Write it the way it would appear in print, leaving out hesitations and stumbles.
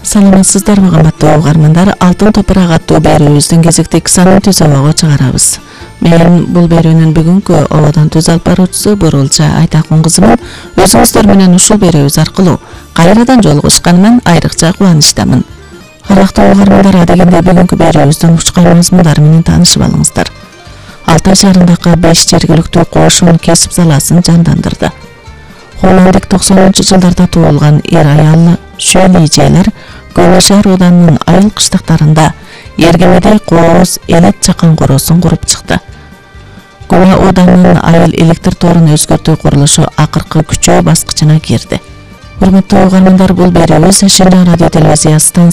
Саламатсыздарбы кымбаттуу угармандар, Алтын топурак аттуу берүүбүздүн кезектеги санын түз абага чыгарабыз. Мен бул берүүнүн бүгүнкү ободон түз алып баруучусу Бурулча Айтакун кызымын. Өзүңүздөр менен ушул берүүбүз аркылуу кайрадан жолугушканыма айрыкча кубанычтамын. Арактуу угармандар, адегенде бүгүнкү берүүбүздүн учкан мазмундары менен таанышып алыңыздар. Алтай шаарындагы 5 жергиликтүү кошун кесип саласын жандандырды. Холландык 90-жылдарда туулган эр аялы шөйлийжелер Көлөшаар ауданынын айыл кыштактарында эргемеде кооз элек чакан коросун куруп чыкты. Көлө ауданынын айыл электр торун өзгөртүү курулушу акыркы күчөө баскычына кирди. Урматтуу угармандар, бул берүүбүз Шынжаң радио телевизия